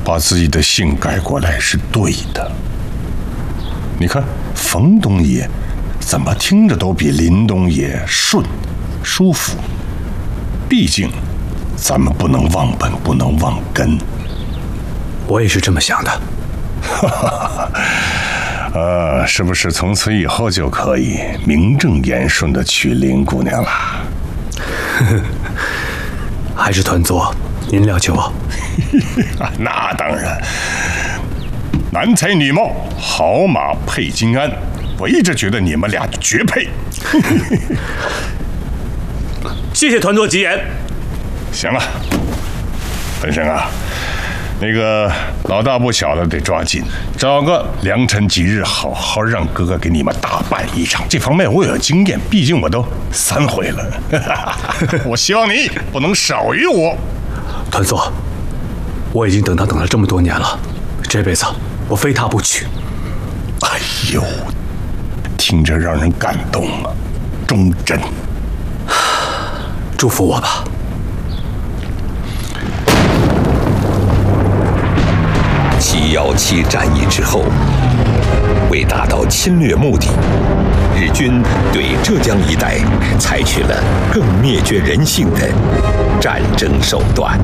把自己的姓改过来是对的。你看冯东野怎么听着都比林东野顺舒服，毕竟咱们不能忘本，不能忘根。 我也是这么想的。 是不是从此以后就可以名正言顺地娶林姑娘了？ 还是团座您了解我。 那当然，男才女貌，好马配金鞍，我一直觉得你们俩绝配。 谢谢团座吉言。 行了，本生啊，那个老大不小的得抓紧，找个良辰吉日，好好让哥哥给你们大办一场。这方面我有经验，毕竟我都3回了。我希望你不能少于我。 团座，我已经等他等了这么多年了，这辈子我非他不娶。 哎呦，听着让人感动啊，忠贞。 祝福我吧。 717战役之后，为达到侵略目的，日军对浙江一带采取了更灭绝人性的战争手段。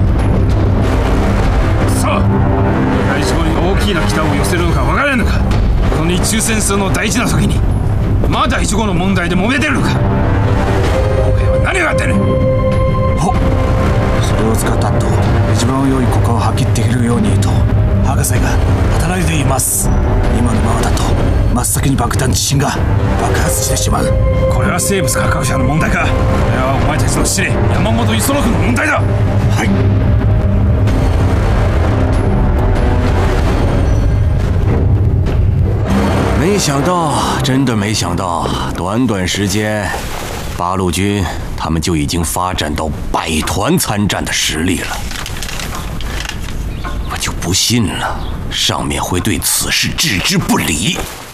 さあ、外相に大きな期待を寄せるのか分からぬか。この日中戦争の大事な時に、まだ一語の問題で揉めてるのか。今回は何があってる？ お、それを使ったと一番良い効果を発揮できるようにと博士が働いています。今のままだと真っ先に爆弾自身が爆発してしまう。 これは生物科学者の問題か。これはお前たちの司令山本五十六の問題だ。 はい。没想到，真的没想到，短短时间，八路军他们就已经发展到百团参战的实力了。我就不信了，上面会对此事置之不理。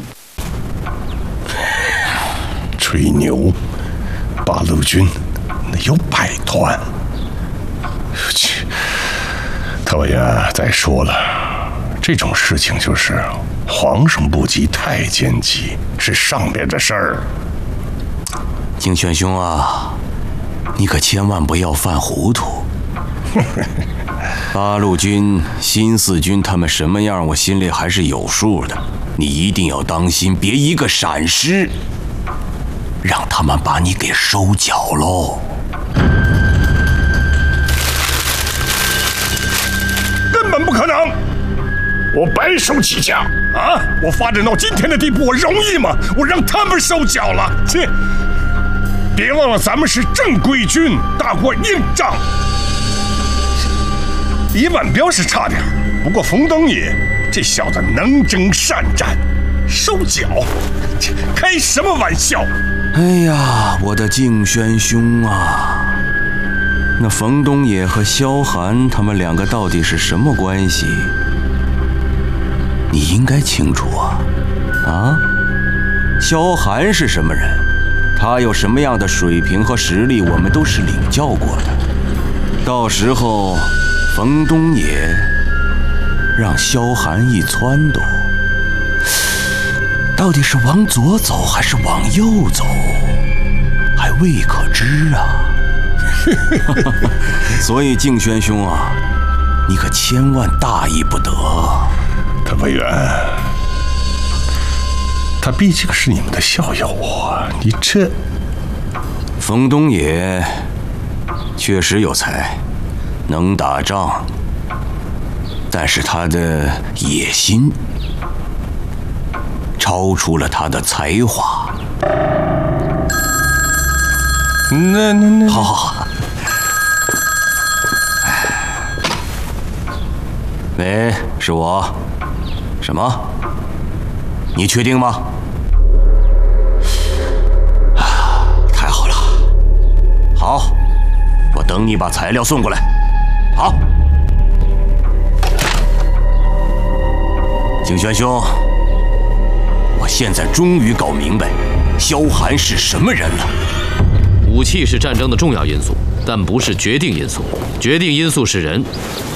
吹牛，八路军那有100团。去，特委员再说了，这种事情就是皇上不急太监急，是上边的事儿。 敬轩兄啊，你可千万不要犯糊涂。八路军、新四军他们什么样，我心里还是有数的。你一定要当心，别一个闪失，让他们把你给收缴喽。 根本不可能！我白手起家啊！我发展到今天的地步，我容易吗？我让他们收缴了，切！别忘了，咱们是正规军，打过硬仗。李婉彪是差点，不过冯东野这小子能征善战，收缴，开什么玩笑？ 哎呀，我的敬轩兄啊！那冯东野和萧寒他们2个到底是什么关系？你应该清楚啊！啊，萧寒是什么人？他有什么样的水平和实力，我们都是领教过的。到时候，冯东野让萧寒一撺掇，到底是往左走还是往右走，还未可知啊！所以敬轩兄啊，你可千万大意不得。 特委员，他毕竟是你们的校友啊，你这…… 冯东野确实有才，能打仗，但是他的野心超出了他的才华。 那好好好。喂，是我。什么？你确定吗？太好了。好，我等你把材料送过来。好。景轩兄，我现在终于搞明白萧寒是什么人了。 武器是战争的重要因素，但不是决定因素。决定因素是人。